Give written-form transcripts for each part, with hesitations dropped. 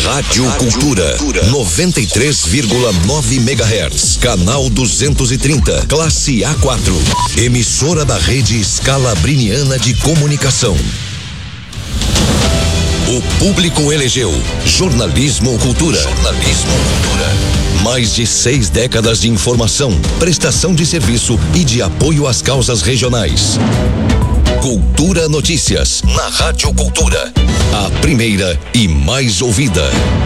Rádio Cultura, 93,9 MHz, canal 230, classe A4, emissora da rede Scalabriniana de Comunicação. O público elegeu Jornalismo Cultura. Jornalismo Cultura. Mais de 6 décadas de informação, prestação de serviço e de apoio às causas regionais. Cultura Notícias, na Rádio Cultura. A primeira e mais ouvida.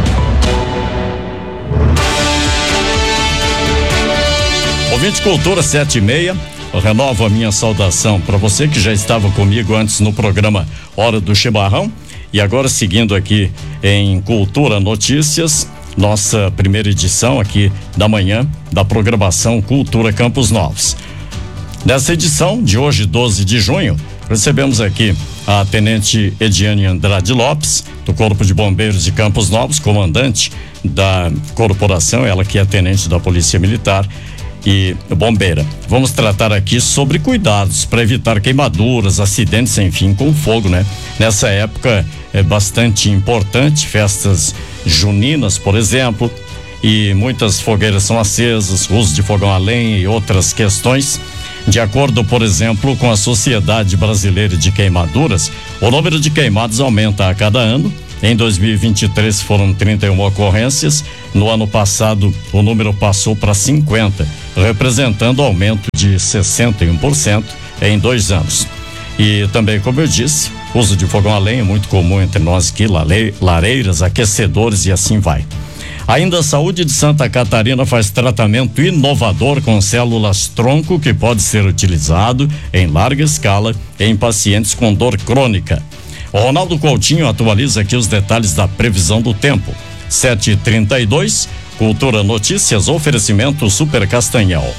Ouvinte Cultura 7:30, eu renovo a minha saudação para você que já estava comigo antes no programa Hora do Chimarrão e agora seguindo aqui em Cultura Notícias, nossa primeira edição aqui da manhã da programação Cultura Campos Novos. Nessa edição de hoje, 12 de junho, recebemos aqui a Tenente Ediane Andrade Lopes, do Corpo de Bombeiros de Campos Novos, comandante da corporação, ela que é tenente da Polícia Militar e bombeira. Vamos tratar aqui sobre cuidados para evitar queimaduras, acidentes, enfim, com fogo, né? Nessa época é bastante importante, festas juninas, por exemplo, e muitas fogueiras são acesas, uso de fogão a lenha e outras questões. De acordo, por exemplo, com a Sociedade Brasileira de Queimaduras, o número de queimados aumenta a cada ano. Em 2023 foram 31 ocorrências. No ano passado, o número passou para 50, representando aumento de 61% em 2 anos. E também, como eu disse, uso de fogão a lenha é muito comum entre nós aqui, lareiras, aquecedores e assim vai. Ainda a Saúde de Santa Catarina faz tratamento inovador com células-tronco que pode ser utilizado em larga escala em pacientes com dor crônica. O Ronaldo Coutinho atualiza aqui os detalhes da previsão do tempo. 7h32, Cultura Notícias, oferecimento Super Castanhal.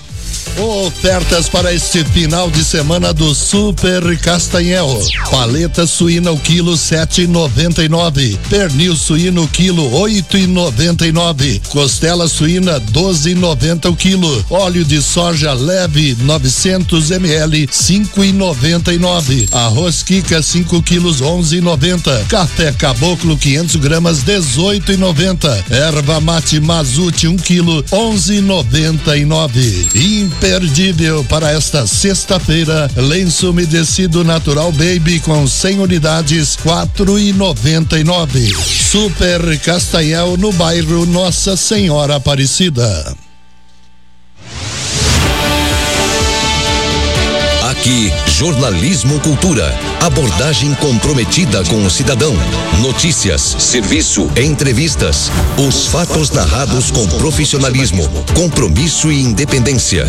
Ofertas para este final de semana do Super Castanhel. Paleta suína o quilo 7,99. Pernil suíno o quilo 8,99. Costela suína 12,90 o quilo. Óleo de soja leve 900 ml 5,99. Arroz Kika 5 quilos 11,90. Café Caboclo 500 gramas 18,90. Erva mate Mazute 1 quilo 11,99. Imperdível para esta sexta-feira, lenço umedecido natural Baby com 100 unidades, 4,99. Super Castanhel no bairro Nossa Senhora Aparecida. Aqui, Jornalismo Cultura. Abordagem comprometida com o cidadão. Notícias, serviço, entrevistas. Os fatos narrados com profissionalismo, compromisso e independência.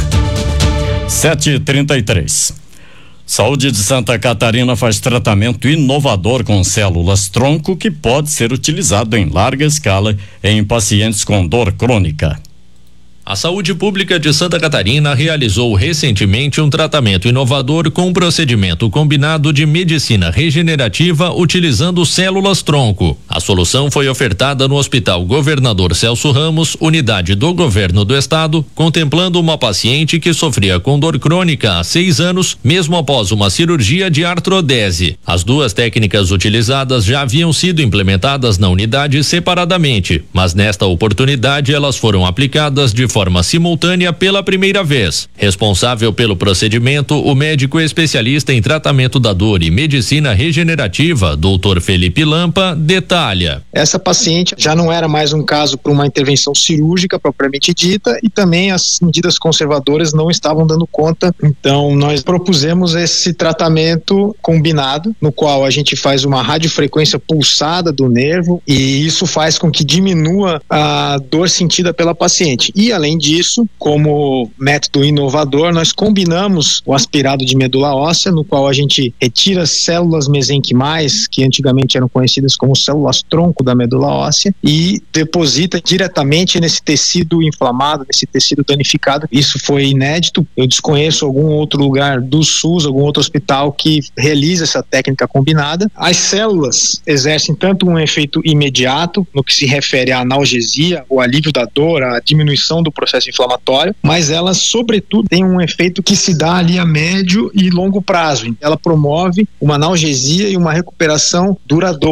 7h33. Saúde de Santa Catarina faz tratamento inovador com células-tronco que pode ser utilizado em larga escala em pacientes com dor crônica. A Saúde Pública de Santa Catarina realizou recentemente um tratamento inovador com um procedimento combinado de medicina regenerativa utilizando células-tronco. A solução foi ofertada no Hospital Governador Celso Ramos, unidade do Governo do Estado, contemplando uma paciente que sofria com dor crônica há 6 anos, mesmo após uma cirurgia de artrodese. As 2 técnicas utilizadas já haviam sido implementadas na unidade separadamente, mas nesta oportunidade elas foram aplicadas de forma simultânea pela primeira vez. Responsável pelo procedimento, o médico especialista em tratamento da dor e medicina regenerativa, Dr. Felipe Lampa, detalha. Essa paciente já não era mais um caso para uma intervenção cirúrgica propriamente dita e também as medidas conservadoras não estavam dando conta. Então, nós propusemos esse tratamento combinado, no qual a gente faz uma radiofrequência pulsada do nervo e isso faz com que diminua a dor sentida pela paciente. E, além disso, como método inovador, nós combinamos o aspirado de medula óssea, no qual a gente retira células mesenquimais, que antigamente eram conhecidas como células-tronco da medula óssea, e deposita diretamente nesse tecido inflamado, nesse tecido danificado. Isso foi inédito. Eu desconheço algum outro lugar do SUS, algum outro hospital que realiza essa técnica combinada. As células exercem tanto um efeito imediato, no que se refere à analgesia, o alívio da dor, a diminuição do processo inflamatório, mas ela, sobretudo, tem um efeito que se dá ali a médio e longo prazo. Ela promove uma analgesia e uma recuperação duradoura.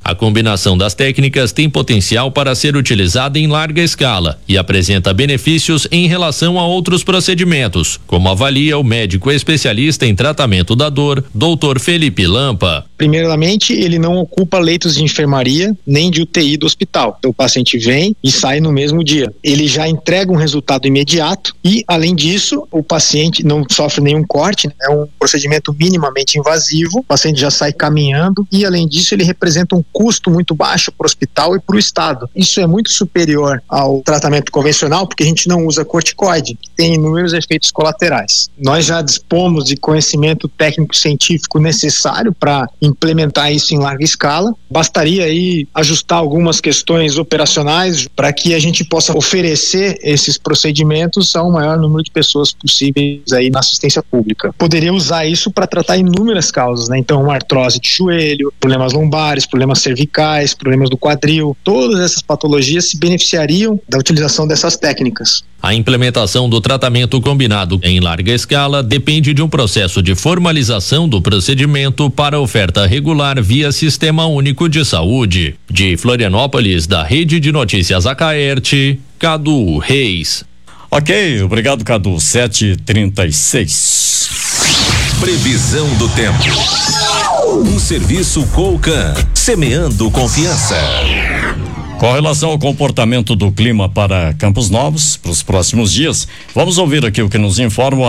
A combinação das técnicas tem potencial para ser utilizada em larga escala e apresenta benefícios em relação a outros procedimentos, como avalia o médico especialista em tratamento da dor, Dr. Felipe Lampa. Primeiramente, ele não ocupa leitos de enfermaria nem de UTI do hospital. Então, o paciente vem e sai no mesmo dia. Ele já entrega um resultado imediato e, além disso, o paciente não sofre nenhum corte, né? É um procedimento minimamente invasivo, o paciente já sai caminhando e, além disso, ele representa um custo muito baixo para o hospital e para o Estado. Isso é muito superior ao tratamento convencional, porque a gente não usa corticoide, que tem inúmeros efeitos colaterais. Nós já dispomos de conhecimento técnico-científico necessário para implementar isso em larga escala. Bastaria aí ajustar algumas questões operacionais para que a gente possa oferecer esses procedimentos a um maior número de pessoas possíveis aí na assistência pública. Poderia usar isso para tratar inúmeras causas, né? Então, uma artrose de joelho, problemas lombares, problemas cervicais, problemas do quadril, todas essas patologias se beneficiariam da utilização dessas técnicas. A implementação do tratamento combinado em larga escala depende de um processo de formalização do procedimento para oferta regular via Sistema Único de Saúde. De Florianópolis, da Rede de Notícias Acaerte, Cadu Reis. Ok, obrigado, Cadu. 7h36. Previsão do tempo. Um serviço Colcan, semeando confiança. Com relação ao comportamento do clima para Campos Novos, para os próximos dias, vamos ouvir aqui o que nos informa